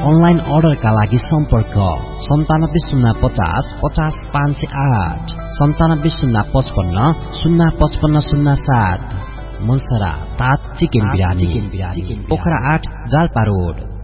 Online अर्डरका लागि सम्पर्क 9705050508 970555055507। मनसरा तात चिकन बिरानी पोखरा 8 जाल्पा रोड।